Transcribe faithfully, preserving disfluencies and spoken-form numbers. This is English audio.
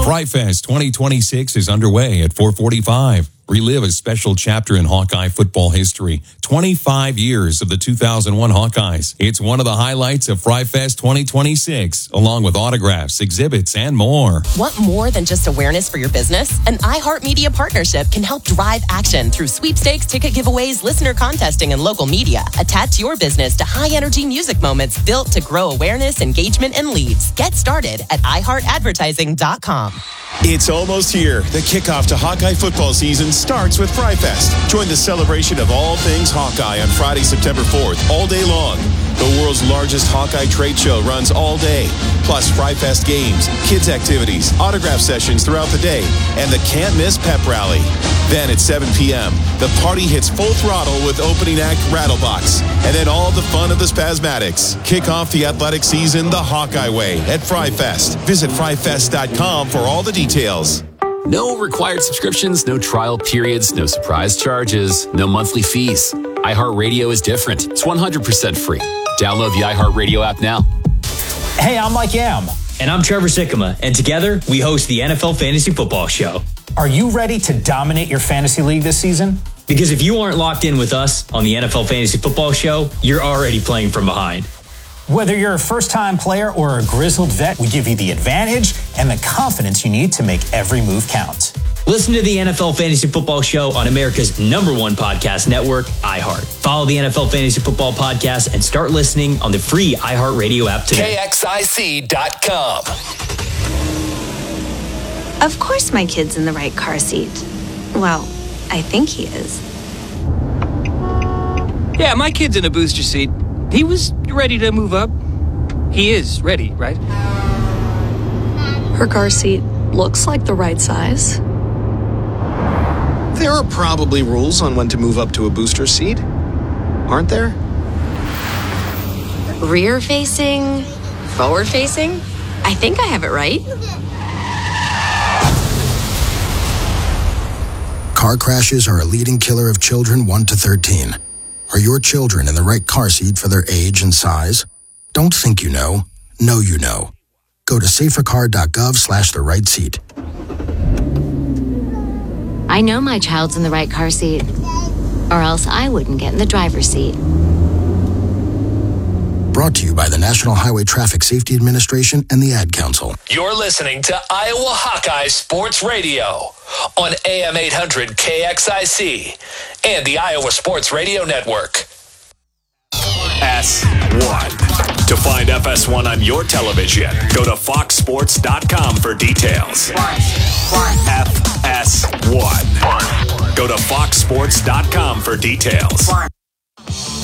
Fright Fest twenty twenty-six is underway at four forty-five. Relive a special chapter in Hawkeye football history. twenty-five years of the two thousand one Hawkeyes. It's one of the highlights of Fright Fest twenty twenty-six, along with autographs, exhibits, and more. Want more than just awareness for your business? An iHeartMedia partnership can help drive action through sweepstakes, ticket giveaways, listener contesting, and local media. Attach your business to high-energy music moments built to grow awareness, engagement, and leads. Get started at i heart advertising dot com. It's almost here. The kickoff to Hawkeye football season starts with Fright Fest. Join the celebration of all things Hawkeye on Friday, September fourth, all day long. The world's largest Hawkeye trade show runs all day, plus Fright Fest games, kids activities, autograph sessions throughout the day, and the can't-miss pep rally. Then at seven p.m., the party hits full throttle with opening act Rattlebox, and then all the fun of the Spasmatics. Kick off the athletic season the Hawkeye way at Fright Fest. Visit fright fest dot com for all the details. No required subscriptions, no trial periods, no surprise charges, no monthly fees. iHeartRadio is different. It's one hundred percent free. Download the iHeartRadio app now. Hey, I'm Mike Yam. And I'm Trevor Sikkema. And together, we host the N F L Fantasy Football Show. Are you ready to dominate your fantasy league this season? Because if you aren't locked in with us on the N F L Fantasy Football Show, you're already playing from behind. Whether you're a first-time player or a grizzled vet, we give you the advantage and the confidence you need to make every move count. Listen to the N F L Fantasy Football Show on America's number one podcast network, iHeart. Follow the N F L Fantasy Football Podcast and start listening on the free iHeartRadio app today. K X I C dot com. Of course my kid's in the right car seat. Well, I think he is. Yeah, my kid's in a booster seat. He was ready to move up. He is ready, right? Her car seat looks like the right size. There are probably rules on when to move up to a booster seat, aren't there? Rear facing, forward facing. I think I have it right. Car crashes are a leading killer of children one to thirteen. Are your children in the right car seat for their age and size? Don't think you know. Know you know. Go to safercar dot gov slash the right seat. I know my child's in the right car seat, or else I wouldn't get in the driver's seat. Brought to you by the National Highway Traffic Safety Administration and the Ad Council. You're listening to Iowa Hawkeye Sports Radio on A M eight hundred K X I C and the Iowa Sports Radio Network. S one. To find F S one on your television, go to fox sports dot com for details. F S one. Go to fox sports dot com for details.